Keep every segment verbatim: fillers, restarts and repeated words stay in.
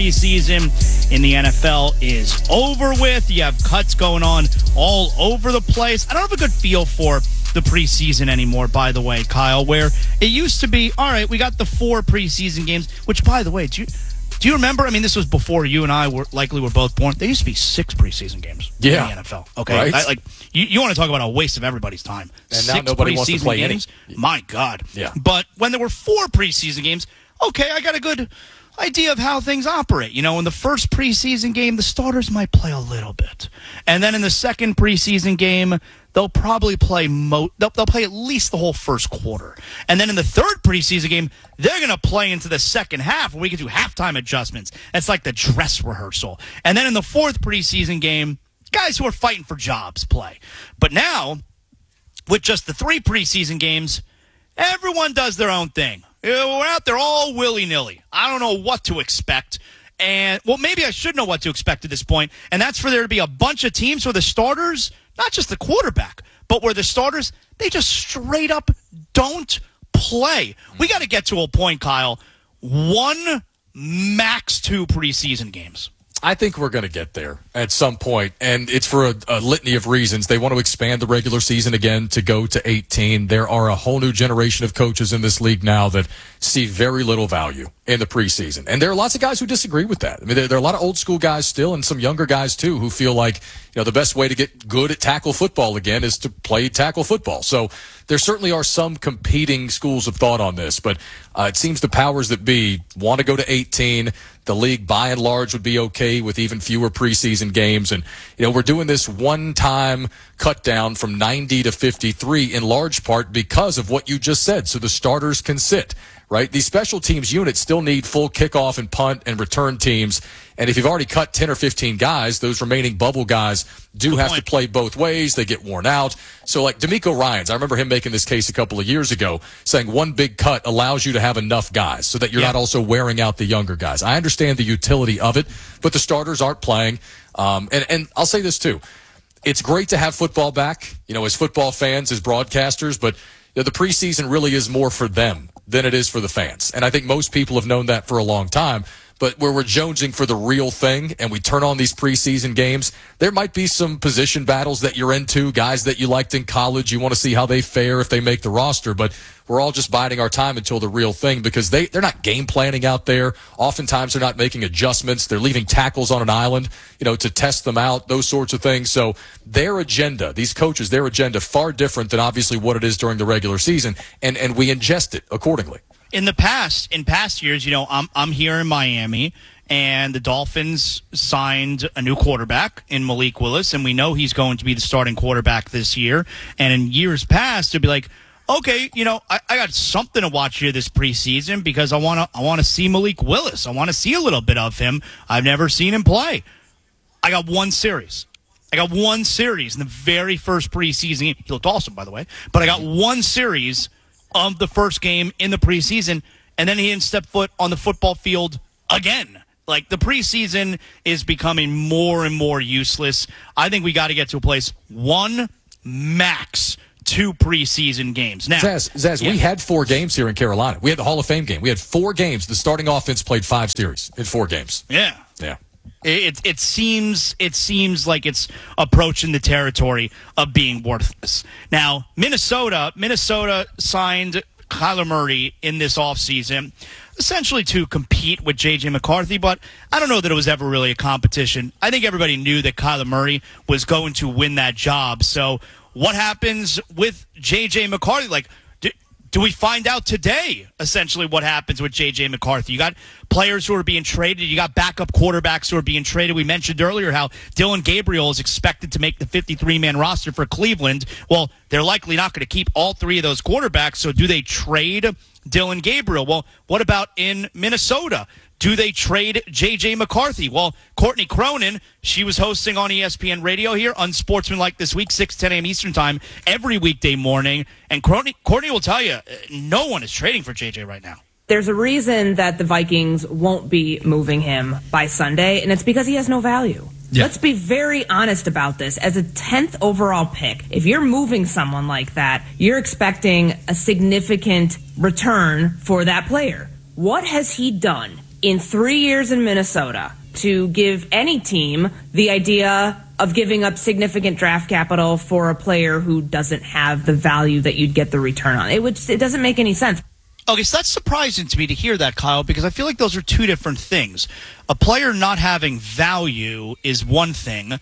preseason in the N F L is over with. You have cuts going on all over the place. I don't have a good feel for the preseason anymore, by the way, Kyle, where it used to be, all right, we got the four preseason games, which, by the way, do you, do you remember? I mean, this was before you and I were likely were both born. There used to be six preseason games yeah. in the N F L. Okay, right? I, like you, you want to talk about a waste of everybody's time. And six now nobody wants to play games? any. My God. Yeah. But when there were four preseason games, okay, I got a good idea of how things operate. You know, in the first preseason game, the starters might play a little bit. And then in the second preseason game, they'll probably play mo- they'll, they'll play at least the whole first quarter. And then in the third preseason game, they're going to play into the second half where we can do halftime adjustments. It's like the dress rehearsal. And then in the fourth preseason game, guys who are fighting for jobs play. But now, with just the three preseason games, everyone does their own thing. We're out there all willy-nilly. I don't know what to expect. And, well, maybe I should know what to expect at this point. And that's for there to be a bunch of teams where the starters, not just the quarterback, but where the starters, they just straight up don't play. We got to get to a point, Kyle. One, max two preseason games. I think we're going to get there at some point, and it's for a, a litany of reasons. They want to expand the regular season again to go to eighteen. There are a whole new generation of coaches in this league now that see very little value in the preseason. And there are lots of guys who disagree with that. I mean, there, there are a lot of old school guys still and some younger guys, too, who feel like, you know, the best way to get good at tackle football again is to play tackle football. So there certainly are some competing schools of thought on this, but uh, it seems the powers that be want to go to eighteen. The league, by and large, would be okay with even fewer preseason games. And, you know, we're doing this one-time cut down from ninety to fifty-three in large part because of what you just said, so the starters can sit, right? These special teams units still need full kickoff and punt and return teams. And if you've already cut ten or fifteen guys, those remaining bubble guys do have to play both ways. They get worn out. So, like DeMeco Ryans, I remember him making this case a couple of years ago, saying one big cut allows you to have enough guys so that you're yeah. not also wearing out the younger guys. I understand the utility of it, but the starters aren't playing. Um, and, and I'll say this, too. It's great to have football back, you know, as football fans, as broadcasters, but you know, the preseason really is more for them than it is for the fans. And I think most people have known that for a long time. But where we're jonesing for the real thing and we turn on these preseason games, there might be some position battles that you're into, guys that you liked in college. You want to see how they fare if they make the roster. But we're all just biding our time until the real thing because they, they're not game planning out there. Oftentimes they're not making adjustments. They're leaving tackles on an island, you know, to test them out, those sorts of things. So their agenda, these coaches, their agenda, far different than obviously what it is during the regular season. And, and we ingest it accordingly. In the past, in past years, you know, I'm I'm here in Miami, and the Dolphins signed a new quarterback in Malik Willis, and we know he's going to be the starting quarterback this year. And in years past, it'd be like, okay, you know, I, I got something to watch here this preseason because I want to I want to see Malik Willis. I want to see a little bit of him. I've never seen him play. I got one series. I got one series in the very first preseason game. He looked awesome, by the way. But I got one series of the first game in the preseason, and then he didn't step foot on the football field again. Like, the preseason is becoming more and more useless. I think we got to get to a place, one, max, two preseason games. Now, Zaz, Zaz yeah. we had four games here in Carolina. We had the Hall of Fame game. We had four games. The starting offense played five series in four games. Yeah. Yeah. It it seems it seems like it's approaching the territory of being worthless. Now, Minnesota Minnesota signed Kyler Murray in this offseason, essentially to compete with J J McCarthy, but I don't know that it was ever really a competition. I think everybody knew that Kyler Murray was going to win that job. So what happens with J J McCarthy? Like, do we find out today, essentially, what happens with J J McCarthy? You got players who are being traded. You got backup quarterbacks who are being traded. We mentioned earlier how Dylan Gabriel is expected to make the fifty-three man roster for Cleveland. Well, they're likely not going to keep all three of those quarterbacks, so do they trade Dylan Gabriel? Well, what about in Minnesota? Do they trade J J McCarthy? Well, Courtney Cronin, she was hosting on E S P N Radio here, Unsportsmanlike this week, six, ten a.m. Eastern Time, every weekday morning. And Courtney, Courtney will tell you, no one is trading for J J right now. There's a reason that the Vikings won't be moving him by Sunday, and it's because he has no value. Yeah. Let's be very honest about this. As a tenth overall pick, if you're moving someone like that, you're expecting a significant return for that player. What has he done in three years in Minnesota to give any team the idea of giving up significant draft capital for a player who doesn't have the value that you'd get the return on. It would, it doesn't make any sense. Okay, so that's surprising to me to hear that, Kyle, because I feel like those are two different things. A player not having value is one thing,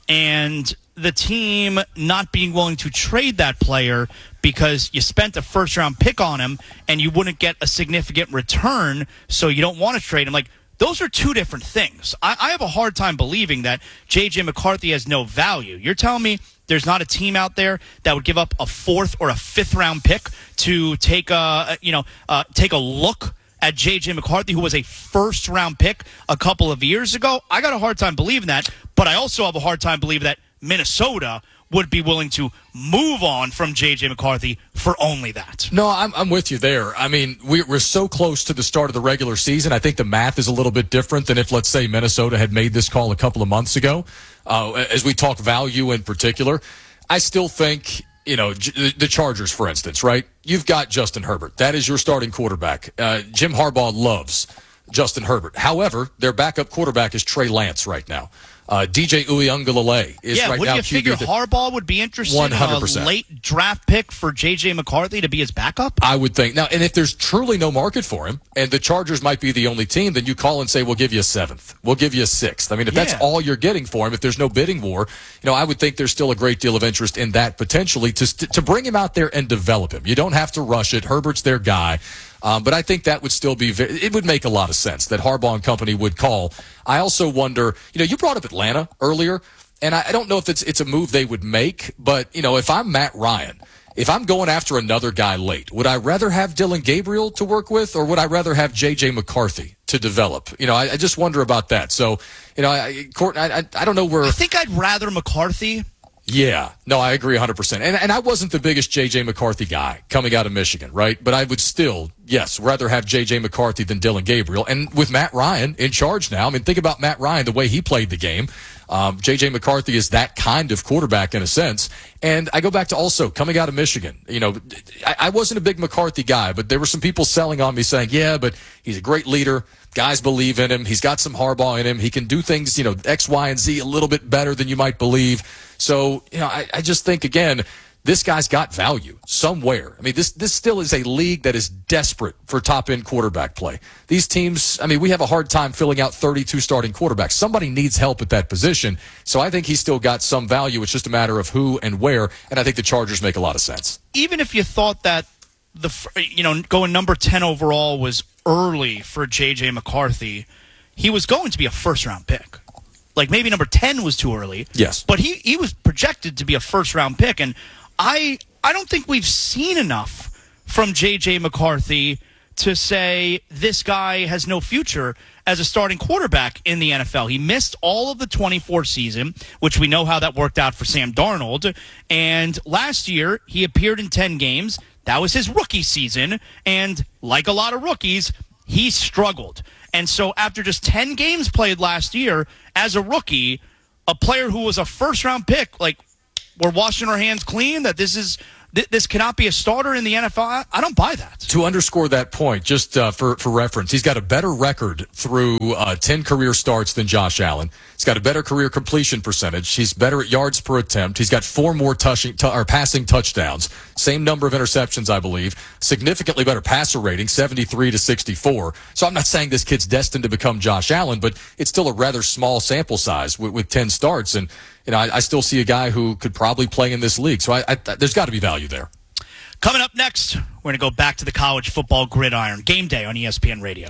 and the team not being willing to trade that player because you spent a first-round pick on him and you wouldn't get a significant return, so you don't want to trade him. Like, those are two different things. I, I have a hard time believing that J J. McCarthy has no value. You're telling me there's not a team out there that would give up a fourth or a fifth round pick to take a you know uh, take a look at J J. McCarthy, who was a first round pick a couple of years ago? I got a hard time believing that, but I also have a hard time believing that Minnesota would be willing to move on from J J. McCarthy for only that. No, I'm, I'm with you there. I mean, we're, we're so close to the start of the regular season. I think the math is a little bit different than if, let's say, Minnesota had made this call a couple of months ago. Uh, as we talk value in particular, I still think, you know, J- the Chargers, for instance, right? You've got Justin Herbert. That is your starting quarterback. Uh, Jim Harbaugh loves Justin Herbert. However, their backup quarterback is Trey Lance right now. Uh, D J Uiagalelei is yeah, right would now. you figure Q B Harbaugh would be interested one hundred percent. in a late draft pick for J J. McCarthy to be his backup? I would think. Now, and if there's truly no market for him, and the Chargers might be the only team, then you call and say, we'll give you a seventh. We'll give you a sixth. I mean, if Yeah. that's all you're getting for him, if there's no bidding war, you know, I would think there's still a great deal of interest in that potentially to to bring him out there and develop him. You don't have to rush it. Herbert's their guy. Um, but I think that would still be, very, it would make a lot of sense that Harbaugh and company would call. I also wonder, you know, you brought up Atlanta earlier, and I, I don't know if it's it's a move they would make, but, you know, if I'm Matt Ryan, if I'm going after another guy late, would I rather have Dylan Gabriel to work with, or would I rather have J J. McCarthy to develop? You know, I, I just wonder about that. So, you know, I, Court, I, I, I don't know where. I think I'd rather McCarthy. Yeah, no, I agree one hundred percent. And and I wasn't the biggest J J. McCarthy guy coming out of Michigan, right? But I would still, yes, rather have J J. McCarthy than Dylan Gabriel. And with Matt Ryan in charge now, I mean, think about Matt Ryan, the way he played the game. Um, J J. McCarthy is that kind of quarterback in a sense. And I go back to also coming out of Michigan. You know, I, I wasn't a big McCarthy guy, but there were some people selling on me saying, yeah, but he's a great leader. Guys believe in him. He's got some Harbaugh in him. He can do things, you know, X, Y, and Z a little bit better than you might believe. So, you know, I, I just think, again, this guy's got value somewhere. I mean, this this still is a league that is desperate for top-end quarterback play. These teams, I mean, we have a hard time filling out thirty-two starting quarterbacks. Somebody needs help at that position. So I think he's still got some value. It's just a matter of who and where, and I think the Chargers make a lot of sense. Even if you thought that the you know going number ten overall was early for J J. McCarthy, he was going to be a first-round pick. Like, maybe number ten was too early. Yes. But he, he was projected to be a first-round pick, and I I don't think we've seen enough from J J. McCarthy to say this guy has no future as a starting quarterback in the N F L. He missed all of the twenty-four season, which we know how that worked out for Sam Darnold. And last year, he appeared in ten games. That was his rookie season. And like a lot of rookies, he struggled. And so after just ten games played last year as a rookie, a player who was a first-round pick, like, we're washing our hands clean, that this is th- this cannot be a starter in the N F L. I, I don't buy that. To underscore that point, just uh, for, for reference, he's got a better record through uh, ten career starts than Josh Allen. He's got a better career completion percentage. He's better at yards per attempt. He's got four more touching, t- or passing touchdowns. Same number of interceptions, I believe. Significantly better passer rating, seventy-three to sixty-four. So I'm not saying this kid's destined to become Josh Allen, but it's still a rather small sample size with, with ten starts. And, you know, I, I still see a guy who could probably play in this league. So I, I, there's got to be value there. Coming up next, we're going to go back to the college football gridiron. Game day on E S P N Radio.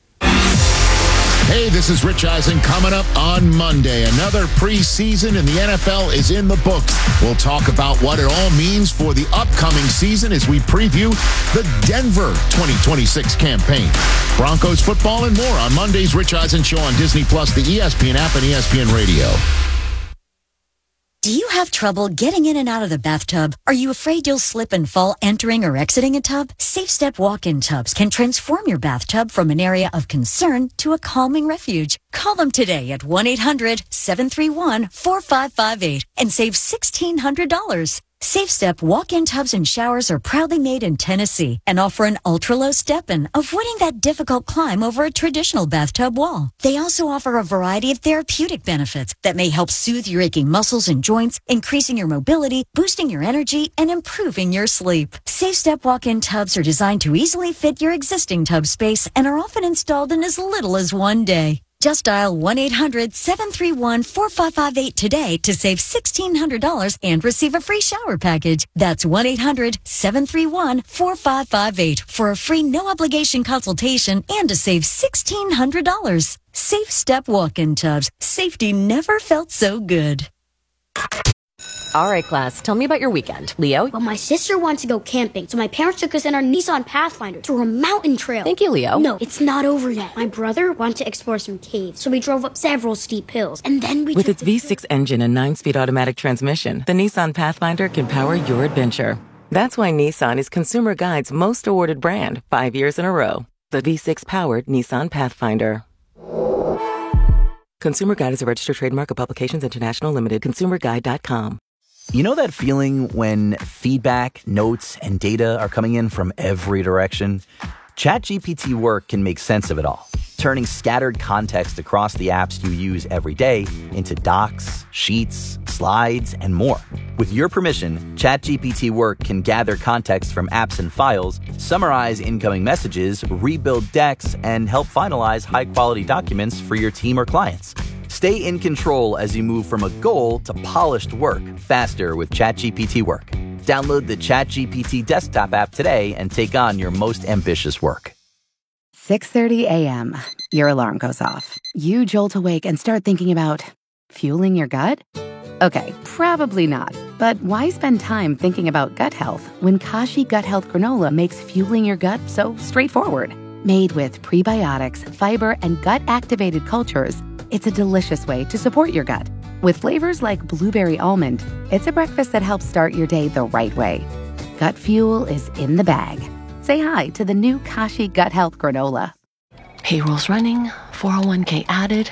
Hey, this is Rich Eisen coming up on Monday. Another preseason in the N F L is in the books. We'll talk about what it all means for the upcoming season as we preview the Denver twenty twenty-six campaign. Broncos football and more on Monday's Rich Eisen Show on Disney Plus, the E S P N app, and E S P N Radio. Do you have trouble getting in and out of the bathtub? Are you afraid you'll slip and fall entering or exiting a tub? SafeStep walk-in tubs can transform your bathtub from an area of concern to a calming refuge. Call them today at one eight hundred seven three one four five five eight and save sixteen hundred dollars. SafeStep walk-in tubs and showers are proudly made in Tennessee and offer an ultra-low step-in, avoiding that difficult climb over a traditional bathtub wall. They also offer a variety of therapeutic benefits that may help soothe your aching muscles and joints, increasing your mobility, boosting your energy, and improving your sleep. SafeStep walk-in tubs are designed to easily fit your existing tub space and are often installed in as little as one day. Just dial one eight hundred seven three one four five five eight today to save sixteen hundred dollars and receive a free shower package. That's one eight hundred seven three one four five five eight for a free no-obligation consultation and to save sixteen hundred dollars. Safe Step walk-in tubs. Safety never felt so good. All right, class, tell me about your weekend. Leo? Well, my sister wants to go camping, so my parents took us in our Nissan Pathfinder to a mountain trail. Thank you, Leo. No, it's not over yet. My brother wanted to explore some caves, so we drove up several steep hills, and then we With took its V six engine and nine-speed automatic transmission, the Nissan Pathfinder can power your adventure. That's why Nissan is Consumer Guide's most awarded brand five years in a row. The V six-powered Nissan Pathfinder. Consumer Guide is a registered trademark of Publications International Limited. consumer guide dot com. You know that feeling when feedback, notes, and data are coming in from every direction? ChatGPT Work can make sense of it all, turning scattered context across the apps you use every day into docs, sheets, slides, and more. With your permission, ChatGPT Work can gather context from apps and files, summarize incoming messages, rebuild decks, and help finalize high-quality documents for your team or clients. Stay in control as you move from a goal to polished work faster with ChatGPT Work. Download the ChatGPT desktop app today and take on your most ambitious work. six thirty a.m. Your alarm goes off. You jolt awake and start thinking about fueling your gut? Okay, probably not. But why spend time thinking about gut health when Kashi Gut Health Granola makes fueling your gut so straightforward? Made with prebiotics, fiber, and gut-activated cultures, it's a delicious way to support your gut. With flavors like blueberry almond, it's a breakfast that helps start your day the right way. Gut fuel is in the bag. Say hi to the new Kashi Gut Health Granola. Payroll's running, four oh one k added.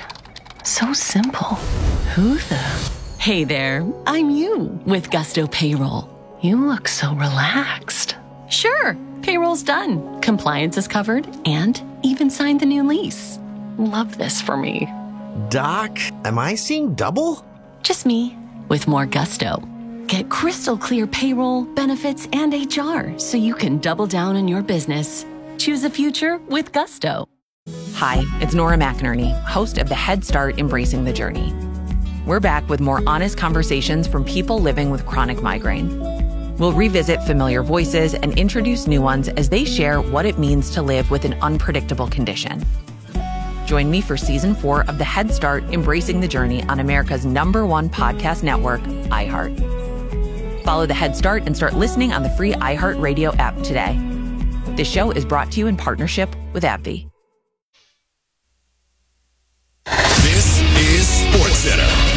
So simple. Who the? Hey there, I'm you with Gusto Payroll. You look so relaxed. Sure, payroll's done. Compliance is covered and even signed the new lease. Love this for me. Doc, am I seeing double? Just me, with more gusto. Get crystal clear payroll, benefits, and H R so you can double down on your business. Choose a future with gusto. Hi, it's Nora McInerney, host of the Head Start Embracing the Journey. We're back with more honest conversations from people living with chronic migraine. We'll revisit familiar voices and introduce new ones as they share what it means to live with an unpredictable condition. Join me for season four of the Head Start Embracing the Journey on America's number one podcast network, iHeart. Follow the Head Start and start listening on the free iHeartRadio app today. This show is brought to you in partnership with AbbVie. This is SportsCenter.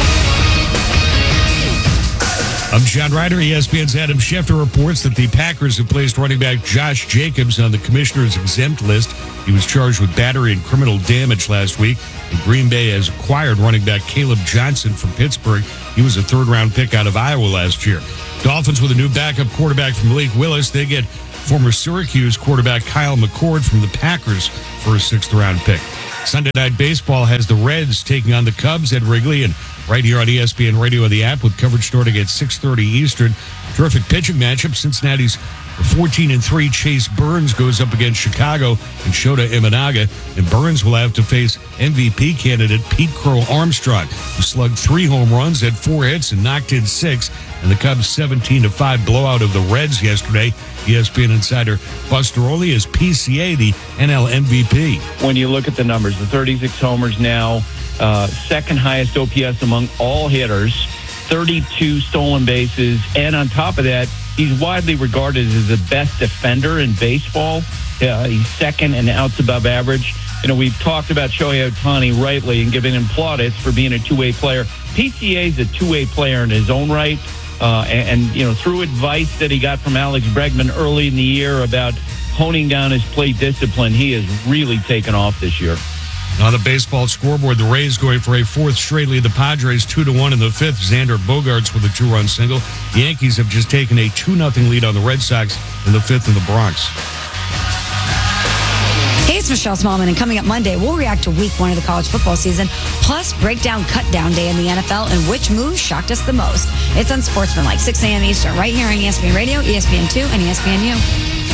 I'm John Ryder. E S P N's Adam Schefter reports that the Packers have placed running back Josh Jacobs on the commissioner's exempt list. He was charged with battery and criminal damage last week. And Green Bay has acquired running back Caleb Johnson from Pittsburgh. He was a third-round pick out of Iowa last year. Dolphins with a new backup quarterback from Malik Willis. They get former Syracuse quarterback Kyle McCord from the Packers for a sixth-round pick. Sunday Night Baseball has the Reds taking on the Cubs at Wrigley, and right here on E S P N Radio and the app with coverage starting at six thirty Eastern. Terrific pitching matchup. Cincinnati's fourteen and three Chase Burns goes up against Chicago and Shota Imanaga, and Burns will have to face M V P candidate Pete Crow Armstrong, who slugged three home runs, had four hits, and knocked in six. And the Cubs' seventeen to five blowout of the Reds yesterday. E S P N insider Buster Olney is P C A the N L M V P. When you look at the numbers, the thirty-six homers now, uh, second highest O P S among all hitters, thirty-two stolen bases, and on top of that, he's widely regarded as the best defender in baseball. Uh, he's second and outs above average. You know, we've talked about Shohei Ohtani rightly and giving him plaudits for being a two-way player. P C A is a two-way player in his own right. Uh, and, and, you know, through advice that he got from Alex Bregman early in the year about honing down his plate discipline, he has really taken off this year. On the baseball scoreboard, the Rays going for a fourth straight lead. The Padres two to one in the fifth. Xander Bogaerts with a two-run single. The Yankees have just taken a two nothing lead on the Red Sox in the fifth in the Bronx. Hey, it's Michelle Smallman, and coming up Monday, we'll react to week one of the college football season, plus break down cut down day in the N F L and which moves shocked us the most. It's Unsportsmanlike, six a.m. Eastern, right here on E S P N Radio, E S P N two, and E S P N U.